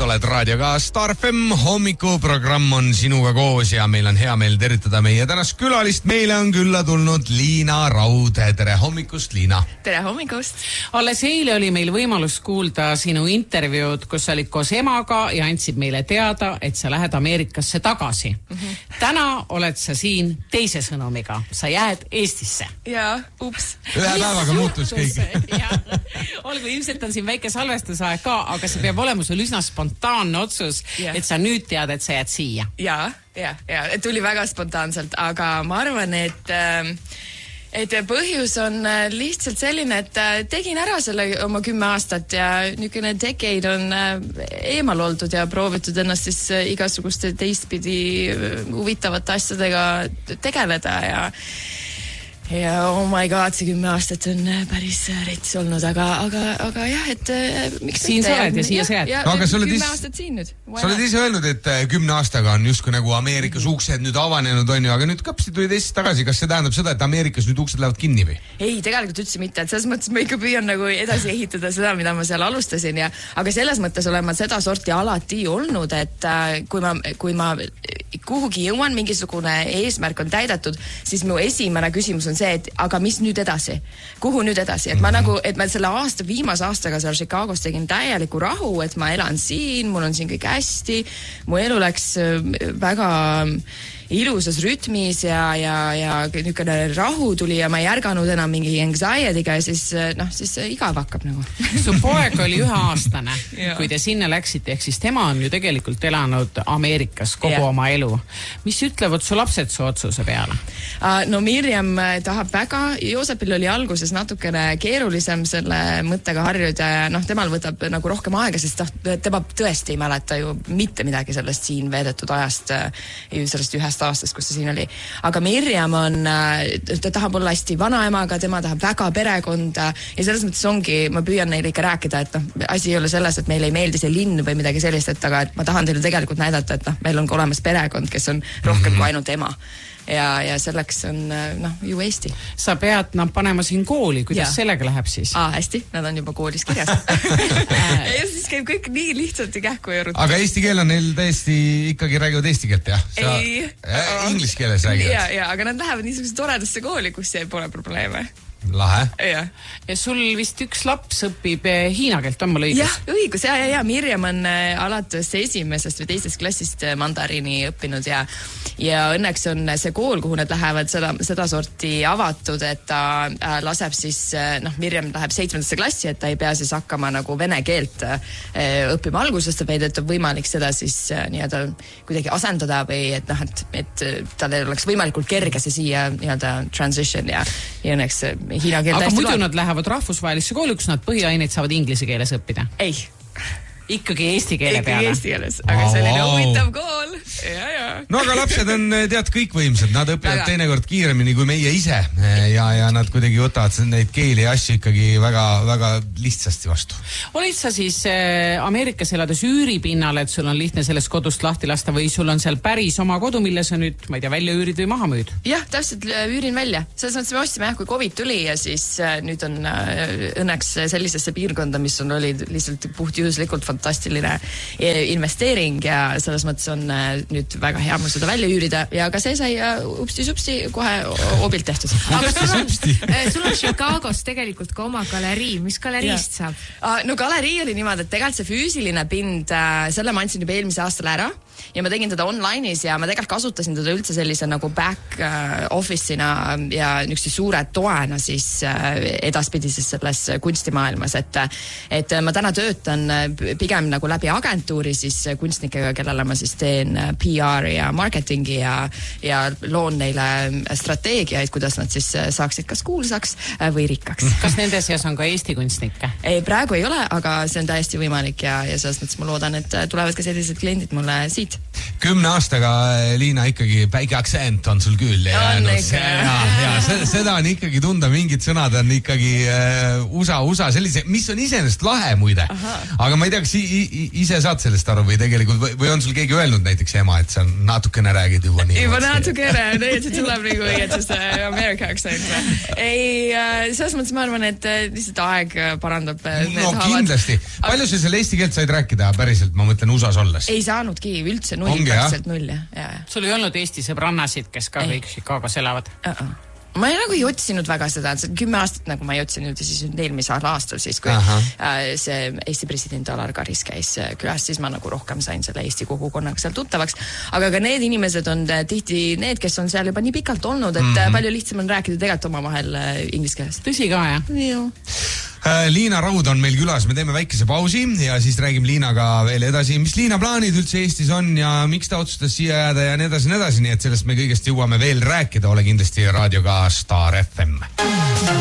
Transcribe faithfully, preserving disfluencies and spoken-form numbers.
oled raadioga Star F M, hommikuprogramm on sinuga koos ja meil on hea meel tervitada meie tänast külalist. Meile on külla tulnud Liina Raud. Tere hommikust, Liina. Tere hommikust. Alles eile oli meil võimalus kuulda sinu intervjuud, kus sa olid koos emaga ja andsid meile teada, et sa lähed Ameerikasse tagasi. Mm-hmm. Täna oled sa siin teise sõnumiga. Sa jääd Eestisse. Jaa, ups. Ühe päevaga muutus kõik. Olgu, ilmselt on siin väike salvestusaeg ka, aga see peab olema sul üsna spontaanne otsus, yeah. et sa nüüd tead, et sa jääd siia. Jaa, jaa, jaa. Tuli väga spontaanselt, aga ma arvan, et... et põhjus on lihtsalt selline, et tegin ära selle oma kümme aastat ja niisugune decade on eemal oldud ja proovitud ennast siis igasuguste teistpidi huvitavate asjadega tegeleda ja ja oh my god, see kümme aastat on päris rets olnud, aga, aga, aga jah, et miks siin sa oled ja siia sa jääd. Ja, no, kümme is... aastat siin nüüd. Sa oled ise öelnud, et kümne aastaga on justkui nagu Ameerikas uksed nüüd avanenud on ju, aga nüüd kapsid tuli teist tagasi. Kas see tähendab seda, et Ameerikas nüüd uksed lähevad kinni või? Ei, tegelikult üldse mitte, et selles mõttes ma ikka püüan nagu edasi ehitada seda, mida ma seal alustasin ja, aga selles mõttes olen ma seda sorti alati olnud, et kui ma, kui ma kuhugi jõuan, mingisugune eesmärk on täidatud, siis mu esimene küsimus on see, et aga mis nüüd edasi? Kuhu nüüd edasi? Et ma nagu, et ma selle aasta, viimase aastaga seal Chicagos tegin täieliku rahu, et ma elan siin, mul on siin kõik hästi, mu elu läks väga ilusas rütmis ja, ja, ja niisugune rahu tuli ja ma ei ärganud enam mingi anxiety'ga ja siis, noh, siis igav hakkab nagu. Su poeg oli üheaastane, kui te sinna läksite, ehk siis tema on ju tegelikult elanud Ameerikas kogu ja. Oma elu. Mis ütlevad su lapsed su otsuse peale? No Mirjam tahab väga, Joosepil oli alguses natukene keerulisem selle mõttega harjuda ja noh, temal võtab nagu rohkem aega, sest tema tõesti ei mäleta ju mitte midagi sellest siin veedetud ajast, sellest ühest aastast, kus ta siin oli. Aga Mirjam on, ta tahab olla hästi vanaemaga, tema tahab väga perekonda ja selles mõttes ongi, ma püüan neile ikka rääkida, et noh, asi ei ole selles, et meile ei meeldi see linn või midagi sellist, et aga et ma tahan teile tegelikult näidata, et noh, meil on ka olemas perekond, kes on rohkem mm-hmm. kui ainult ema. Ja, ja selleks on, noh, ju Eesti. Sa pead nad panema siin kooli, kuidas ja. Sellega läheb siis? Aa, hästi, nad on juba koolis kirjas. ja siis käib kõik nii lihtsalt ja kähku juurde. Aga eesti keel on neil täiesti ikkagi räägivad eesti keelt, jah? Sa, ei. Äh, Inglis keeles räägivad? Ja, ja, aga nad lähevad niisuguse toredasse kooli, kus see pole probleeme. Lahe. Ja. ja sul vist üks laps õpib hiina keelt, on mul õigus? Jah, õigus, ja, ja, ja Mirjam on alates esimesest või teisest klassist mandariini õppinud ja, ja õnneks on see kool, kuhu nad lähevad seda, seda sorti avatud, et ta äh, laseb siis, noh, Mirjam läheb seitsmendasse klassi, et ta ei pea siis hakkama nagu vene keelt äh, õppima algusest, vaid et on võimalik seda siis äh, nii-öelda kuidagi asendada või et noh, et, et tal oleks võimalikult kerge see siia nii-öelda transition ja, ja õnneks Hiina keel aga muidu loeb. Nad lähevad rahvusvahelisse kooli, kus nad põhiaineid saavad inglise keeles õppida? Ei. Ikkagi eesti keele Ikkagi peale? Eesti keeles, aga selline wow. huvitav kool. Ja, ja. No aga lapsed on, tead, kõik võimsad. Nad õpivad väga. Teinekord kiiremini kui meie ise ja, ja nad kuidagi võtavad neid keeli ja asju ikkagi väga, väga lihtsasti vastu. Olid sa siis äh, Ameerikas elades üüripinnal, et sul on lihtne sellest kodust lahti lasta või sul on seal päris oma kodu, mille sa nüüd, ma ei tea, välja üürid või maha müüd? Jah, täpselt üürin välja. Selles mõttes me ostsime jah, kui COVID tuli ja siis äh, nüüd on äh, õnneks sellisesse piirkonda, mis on oli lihtsalt puhtjuhuslikult fantastiline investeering ja selles mõttes on nüüd väga hea mul seda välja üürida ja ka see sai upsti-supsti kohe obilt tehtud. Aga sul on, sul on Chicagos tegelikult ka oma galerii. Mis galeriist saab? No galerii oli niimoodi, et tegelikult see füüsiline pind, selle ma andsin juba eelmise aastal ära ja ma tegin teda online'is ja ma tegelikult kasutasin teda üldse sellise nagu back office'ina ja niisuguse suure toena siis edaspidises selles kunstimaailmas, et, et ma täna töötan pigem nagu läbi agentuuri siis kunstnikega, kellele ma siis teen P R ja marketingi ja, ja loon neile strateegiaid, kuidas nad siis saaksid kas kuulsaks või rikkaks. Kas nende seas on ka Eesti kunstnikke? Ei, praegu ei ole, aga see on täiesti võimalik ja, ja selles mõttes ma loodan, et tulevad ka sellised kliendid mulle siit Right. kümne aastaga, Liina, ikkagi väike aktsent on sul küll. On no, ikka. Ja, ja seda, seda on ikkagi tunda, mingid sõnad on ikkagi uh, USA, USA sellise, mis on iseenesest lahe muide. Aha. Aga ma ei tea, kas i, i, ise saad sellest aru või tegelikult, või, või on sul keegi öelnud näiteks ema, et sa natukene räägid juba nii. Juba natukene, et see tuleb nagu õigetest America aktsent. Ei, selles mõttes ma arvan, et lihtsalt aeg parandab. No kindlasti. Palju sa selle eesti keelt said rääkida päriselt, ma mõtlen U S A-s olles? Ei saanudki üldse null. Ongi, täpselt null, jah. Sul ei olnud Eesti sõbrannasid, kes ka kõik Chicagos elavad? Uh-uh. Ma ei, nagu ei otsinud väga seda, et kümme aastat nagu ma ei otsinud ja siis eelmisel aastal, siis kui äh, see Eesti president Alar Karis käis külas, siis ma nagu rohkem sain selle Eesti kogukonnaga seal tuttavaks. Aga ka need inimesed on tihti need, kes on seal juba nii pikalt olnud, et mm-hmm. palju lihtsam on rääkida tegelikult omavahel inglise keeles. Tõsi ka, jah? Joo. Liina Raud on meil külas, me teeme väikese pausi ja siis räägime Liinaga veel edasi, mis Liina plaanid üldse Eestis on ja miks ta otsustas siia jääda ja nii edasi, nii edasi, nii et sellest me kõigest jõuame veel rääkida, ole kindlasti raadioga Star F M.